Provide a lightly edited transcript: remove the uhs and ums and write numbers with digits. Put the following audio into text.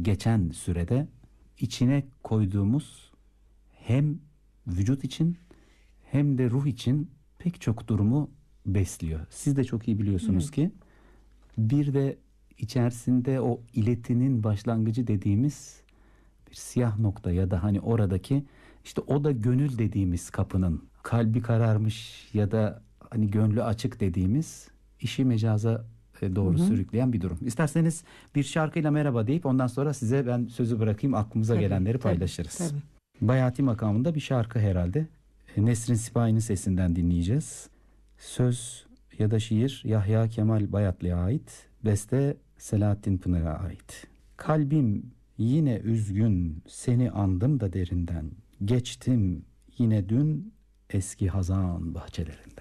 geçen sürede içine koyduğumuz hem vücut için hem de ruh için pek çok durumu besliyor. Siz de çok iyi biliyorsunuz ki bir de içerisinde o iletinin başlangıcı dediğimiz bir siyah nokta ya da hani oradaki işte o da gönül dediğimiz kapının kalbi kararmış ya da hani gönlü açık dediğimiz işi mecaza doğru sürükleyen bir durum. İsterseniz bir şarkıyla merhaba deyip ondan sonra size ben sözü bırakayım, aklımıza gelenleri paylaşırız. Tabii. Bayati makamında bir şarkı herhalde. Nesrin Sipahi'nin sesinden dinleyeceğiz. Söz ya da şiir Yahya Kemal Bayatlı'ya ait. Beste Selahattin Pınar'a ait. Kalbim yine üzgün, seni andım da derinden. Geçtim yine dün eski hazan bahçelerin.